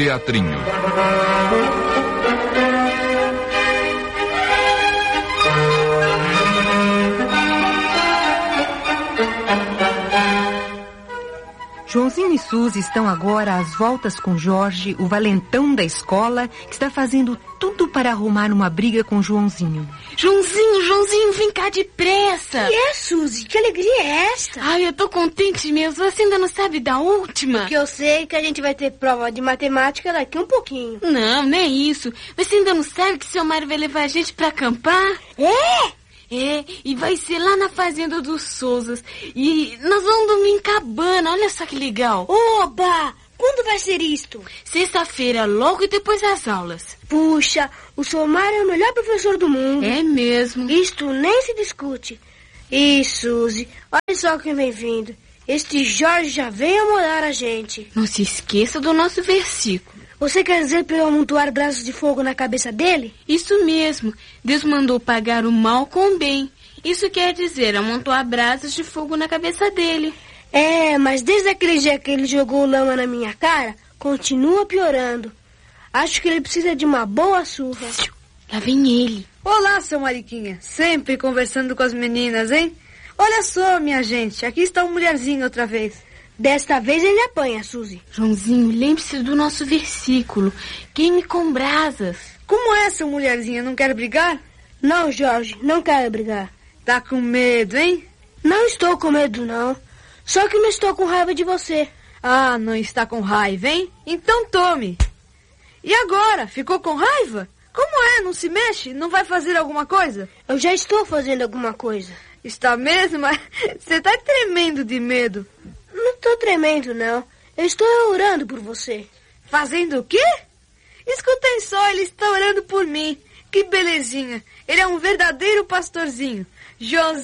Teatrinho. Joãozinho e Suzy estão agora às voltas com Jorge, o valentão da escola, que está fazendo tudo para arrumar uma briga com Joãozinho. Joãozinho, vem cá depressa. E é, Suzy? Que alegria é esta? Ai, eu tô contente mesmo. Você ainda não sabe da última? Porque eu sei que a gente vai ter prova de matemática daqui um pouquinho. Não é isso. Você ainda não sabe que seu Mário vai levar a gente pra acampar? É, e vai ser lá na fazenda dos Souzas. E nós vamos dormir em cabana, olha só que legal. Oba! Quando vai ser isto? Sexta-feira, logo depois das aulas. Puxa, o seu Mário é o melhor professor do mundo. É mesmo. Isto nem se discute. E, Suzy, olha só quem vem vindo. Este Jorge já veio amolar a gente. Não se esqueça do nosso versículo. Você quer dizer para eu amontoar braços de fogo na cabeça dele? Isso mesmo. Deus mandou pagar o mal com o bem. Isso quer dizer amontoar brasas de fogo na cabeça dele. É, mas desde aquele dia que ele jogou lama na minha cara, continua piorando. Acho que ele precisa de uma boa surra. Lá vem ele. Olá, seu Mariquinha. Sempre conversando com as meninas, hein? Olha só, minha gente. Aqui está o mulherzinho outra vez. Desta vez ele apanha, Suzy. Joãozinho, lembre-se do nosso versículo. Queime com brasas. Como é, seu mulherzinha? Não quer brigar? Não, Jorge, não quero brigar. Tá com medo, hein? Não estou com medo, não. Só que não estou com raiva de você. Ah, não está com raiva, hein? Então tome. E agora? Ficou com raiva? Como é? Não se mexe? Não vai fazer alguma coisa? Eu já estou fazendo alguma coisa. Está mesmo? Você tá tremendo de medo. Não estou tremendo, não. Eu estou orando por você. Fazendo o quê? Escutem só, ele está orando por mim. Que belezinha. Ele é um verdadeiro pastorzinho. Joãozinho.